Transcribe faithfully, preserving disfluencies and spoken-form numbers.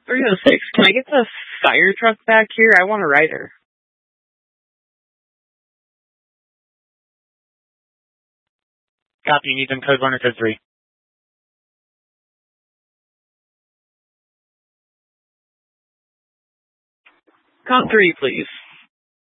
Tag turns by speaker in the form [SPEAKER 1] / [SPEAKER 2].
[SPEAKER 1] three oh six, can I get the fire truck back here? I want to ride her.
[SPEAKER 2] Copy, you need them code one or code three.
[SPEAKER 1] Code three, please.